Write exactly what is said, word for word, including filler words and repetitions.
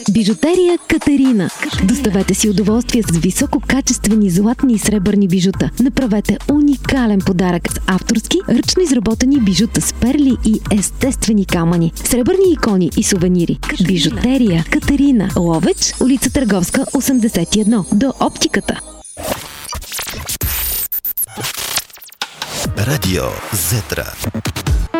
Бижутерия Катерина. Доставете си удоволствие с висококачествени златни и сребърни бижута. Направете уникален подарък с авторски, ръчно изработени бижута с перли и естествени камъни, сребърни икони и сувенири. Бижутерия Катерина. Ловеч, улица Търговска, осемдесет и едно. До оптиката. Радио Зетра.